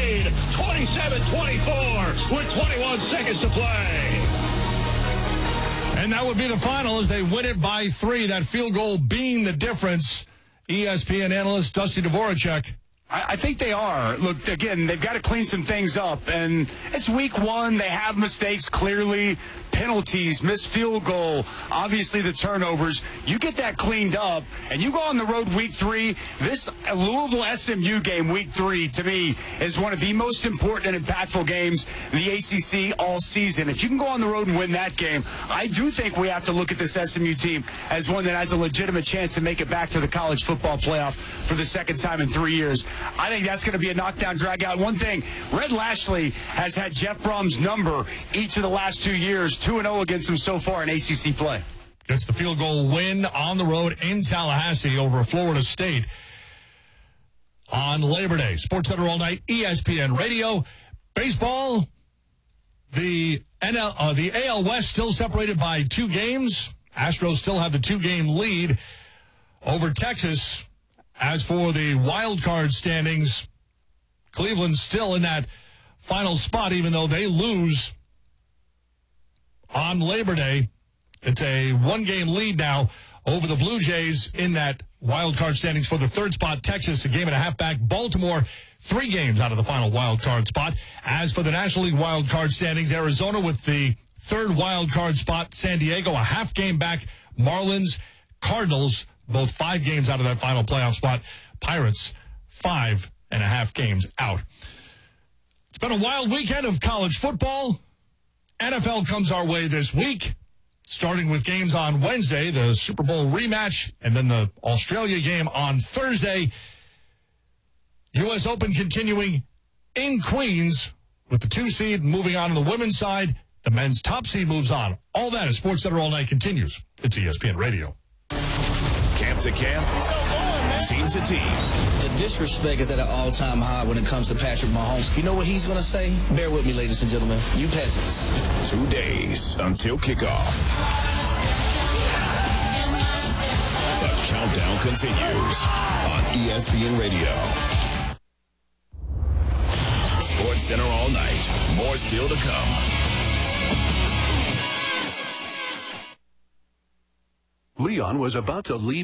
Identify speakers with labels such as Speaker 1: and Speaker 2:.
Speaker 1: lead, 27-24 with 21 seconds to play.
Speaker 2: And that would be the final as they win it by 3. That field goal being the difference. ESPN analyst Dusty Dvoracek.
Speaker 3: I think they are. Look, again, they've got to clean some things up. And it's week 1. They have mistakes, clearly. Penalties, missed field goal, obviously the turnovers. You get that cleaned up, and you go on the road week 3. This Louisville-SMU game, week 3, to me, is one of the most important and impactful games in the ACC all season. If you can go on the road and win that game, I do think we have to look at this SMU team as one that has a legitimate chance to make it back to the college football playoff for the second time in 3 years. I think that's going to be a knockdown, drag-out. One thing, Red Lashley has had Jeff Brom's number each of the last 2 years, 2-0 against him so far in ACC play.
Speaker 2: Gets the field goal win on the road in Tallahassee over Florida State on Labor Day. SportsCenter all night, ESPN Radio. Baseball, the AL West still separated by 2 games. Astros still have the 2-game lead over Texas. As for the wild card standings, Cleveland's still in that final spot, even though they lose on Labor Day. It's a 1-game lead now over the Blue Jays in that wild card standings for the 3rd spot. Texas, a game and a half back. Baltimore, 3 games out of the final wild card spot. As for the National League wild card standings, Arizona with the 3rd wild card spot. San Diego, a half game back. Marlins, Cardinals, both 5 games out of that final playoff spot. Pirates, 5.5 games out. It's been a wild weekend of college football. NFL comes our way this week, starting with games on Wednesday, the Super Bowl rematch, and then the Australia game on Thursday. U.S. Open continuing in Queens with the 2 seed moving on to the women's side. The men's top seed moves on. All that as SportsCenter All Night continues. It's ESPN Radio.
Speaker 4: Camp to camp, team to team.
Speaker 5: The disrespect is at an all-time high when it comes to Patrick Mahomes. You know what he's going to say? Bear with me, ladies and gentlemen. You peasants.
Speaker 4: 2 days until kickoff. The countdown continues on ESPN Radio. SportsCenter all night. More still to come.
Speaker 6: Leon was about to leave